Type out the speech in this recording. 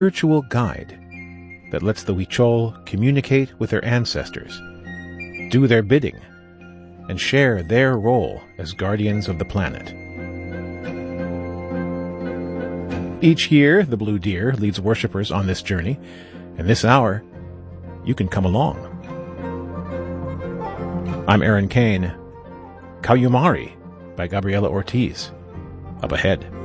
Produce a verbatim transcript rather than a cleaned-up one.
spiritual guide that lets the Huichol communicate with their ancestors, do their bidding, and share their role as guardians of the planet. Each year, the Blue Deer leads worshippers on this journey, and this hour, you can come along. I'm Aaron Kane. Kayumari by Gabriela Ortiz. Up ahead.